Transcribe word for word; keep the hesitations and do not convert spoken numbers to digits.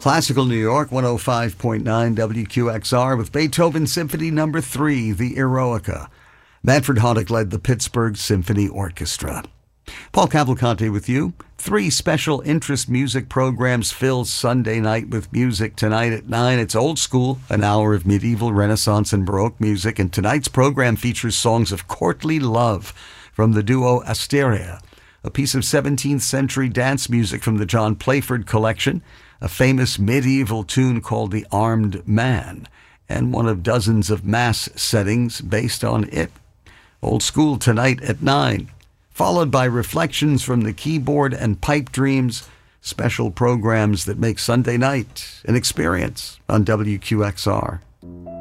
Classical New York, one oh five point nine W Q X R with Beethoven Symphony Number three, the Eroica. Manfred Honeck led the Pittsburgh Symphony Orchestra. Paul Cavalcanti with you. Three special interest music programs fill Sunday night with music. Tonight at nine, it's Old School, an hour of medieval, Renaissance, and Baroque music. And tonight's program features songs of courtly love from the duo Asteria, a piece of seventeenth century dance music from the John Playford collection, a famous medieval tune called The Armed Man, and one of dozens of mass settings based on it. Old School tonight at nine, followed by Reflections from the Keyboard and Pipe Dreams, special programs that make Sunday night an experience on W Q X R.